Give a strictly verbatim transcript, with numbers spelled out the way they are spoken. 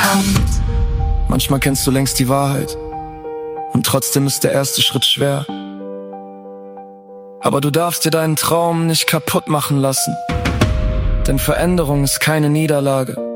Hand. Manchmal kennst du längst die Wahrheit und trotzdem ist der erste Schritt schwer. Aber du darfst dir deinen Traum nicht kaputt machen lassen, denn Veränderung ist keine Niederlage.